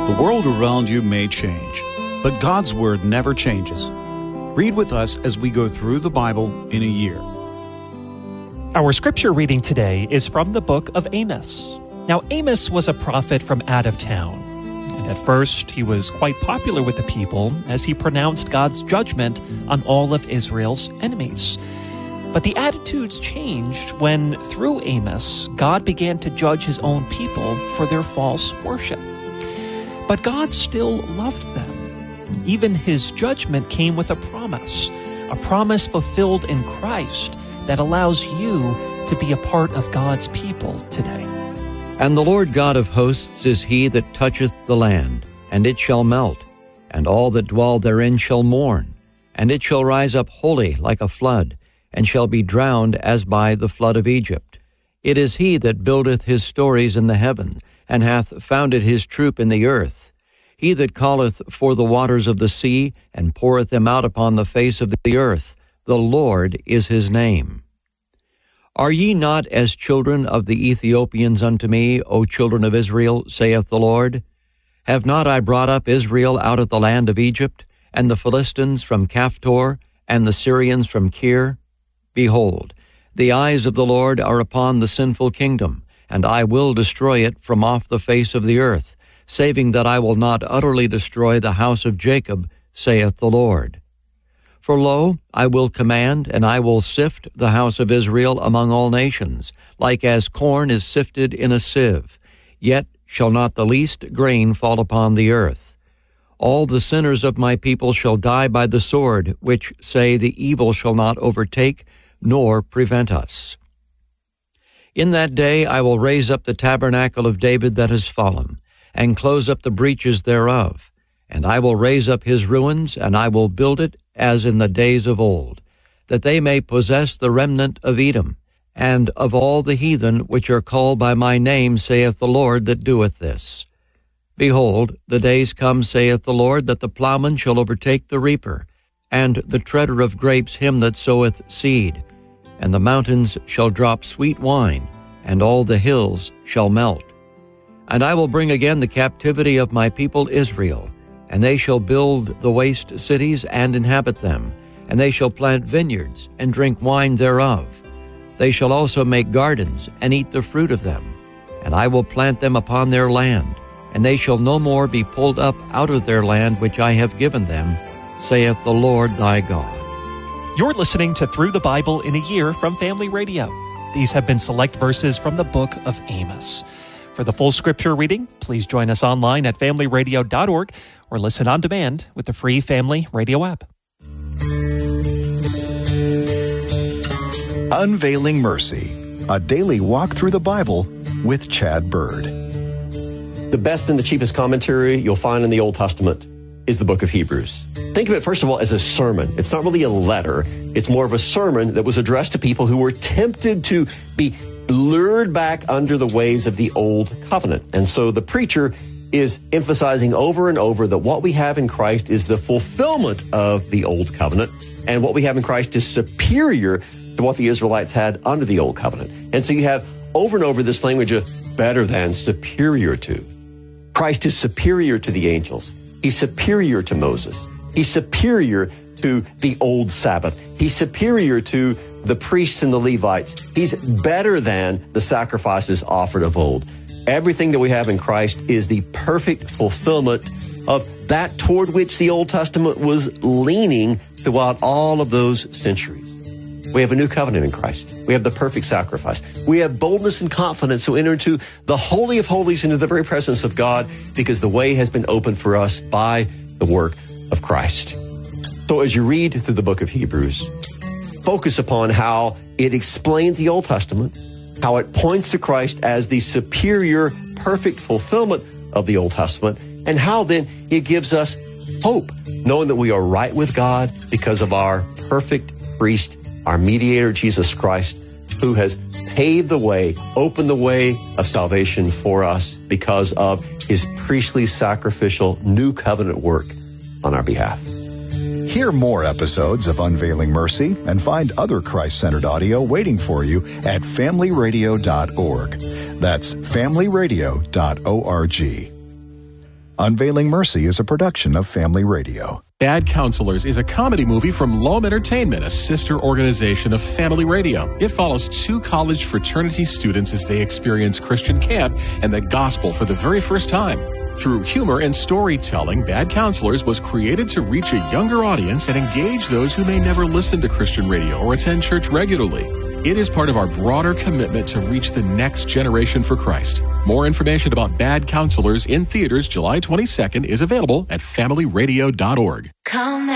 The world around you may change, but God's Word never changes. Read with us as we go through the Bible in a year. Our scripture reading today is from the book of Amos. Now, Amos was a prophet from out of town, and at first he was quite popular with the people as he pronounced God's judgment on all of Israel's enemies. But the attitudes changed when, through Amos, God began to judge his own people for their false worship. But God still loved them. Even his judgment came with a promise fulfilled in Christ that allows you to be a part of God's people today. And the Lord God of hosts is he that toucheth the land, and it shall melt, and all that dwell therein shall mourn, and it shall rise up wholly like a flood, and shall be drowned as by the flood of Egypt. It is he that buildeth his stories in the heaven, and hath founded his troop in the earth. He that calleth for the waters of the sea, and poureth them out upon the face of the earth. The Lord is his name. Are ye not as children of the Ethiopians unto me, O children of Israel, saith the Lord? Have not I brought up Israel out of the land of Egypt, and the Philistines from Caphtor, and the Syrians from Kir? Behold, the eyes of the Lord are upon the sinful kingdom, and I will destroy it from off the face of the earth, saving that I will not utterly destroy the house of Jacob, saith the Lord. For lo, I will command, and I will sift the house of Israel among all nations, like as corn is sifted in a sieve, yet shall not the least grain fall upon the earth. All the sinners of my people shall die by the sword, which say the evil shall not overtake, nor prevent us. In that day I will raise up the tabernacle of David that is fallen, and close up the breaches thereof. And I will raise up his ruins, and I will build it as in the days of old, that they may possess the remnant of Edom, and of all the heathen which are called by my name, saith the Lord that doeth this. Behold, the days come, saith the Lord, that the plowman shall overtake the reaper, and the treader of grapes him that soweth seed. And the mountains shall drop sweet wine, and all the hills shall melt. And I will bring again the captivity of my people Israel, and they shall build the waste cities and inhabit them, and they shall plant vineyards and drink wine thereof. They shall also make gardens and eat the fruit of them. And I will plant them upon their land, and they shall no more be pulled up out of their land which I have given them, saith the Lord thy God. You're listening to Through the Bible in a Year from Family Radio. These have been select verses from the book of Amos. For the full scripture reading, please join us online at familyradio.org or listen on demand with the free Family Radio app. Unveiling Mercy, a daily walk through the Bible with Chad Bird. The best and the cheapest commentary you'll find in the Old Testament is the book of Hebrews. Think of it, first of all, as a sermon. It's not really a letter. It's more of a sermon that was addressed to people who were tempted to be lured back under the ways of the old covenant. And so the preacher is emphasizing over and over that what we have in Christ is the fulfillment of the old covenant, and what we have in Christ is superior to what the Israelites had under the old covenant. And so you have over and over this language of better than, superior to. Christ is superior to the angels. He's superior to Moses. He's superior to the old Sabbath. He's superior to the priests and the Levites. He's better than the sacrifices offered of old. Everything that we have in Christ is the perfect fulfillment of that toward which the Old Testament was leaning throughout all of those centuries. We have a new covenant in Christ. We have the perfect sacrifice. We have boldness and confidence to enter into the Holy of Holies, into the very presence of God, because the way has been opened for us by the work of Christ. So as you read through the book of Hebrews, focus upon how it explains the Old Testament, how it points to Christ as the superior, perfect fulfillment of the Old Testament, and how then it gives us hope, knowing that we are right with God because of our perfect priest, our mediator, Jesus Christ, who has paved the way, opened the way of salvation for us because of his priestly sacrificial new covenant work on our behalf. Hear more episodes of Unveiling Mercy and find other Christ-centered audio waiting for you at familyradio.org. That's familyradio.org. Unveiling Mercy is a production of Family Radio. Bad Counselors is a comedy movie from Loam Entertainment, a sister organization of Family Radio. It follows two college fraternity students as they experience Christian camp and the gospel for the very first time. Through humor and storytelling, Bad Counselors was created to reach a younger audience and engage those who may never listen to Christian radio or attend church regularly. It is part of our broader commitment to reach the next generation for Christ. More information about Bad Counselors in theaters July 22nd is available at familyradio.org.